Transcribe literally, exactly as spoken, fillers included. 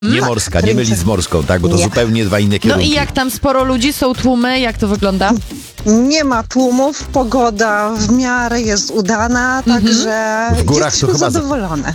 Nie morska, nie mylić z morską, tak? Bo to Nie. zupełnie dwa inne No kierunki. i jak tam sporo ludzi, są tłumy, jak to wygląda? Nie ma tłumów, pogoda w miarę jest udana, także W górach to jesteśmy chyba za- zadowolone.